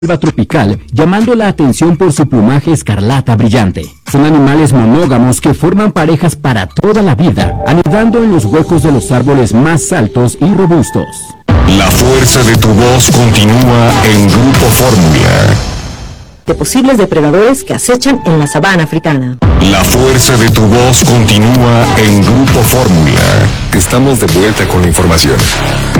selva tropical, llamando la atención por su plumaje escarlata brillante. Son animales monógamos que forman parejas para toda la vida, anidando en los huecos de los árboles más altos y robustos. La fuerza de tu voz continúa en Grupo Fórmula. De posibles depredadores que acechan en la sabana africana. La fuerza de tu voz continúa en Grupo Fórmula. Estamos de vuelta con la información.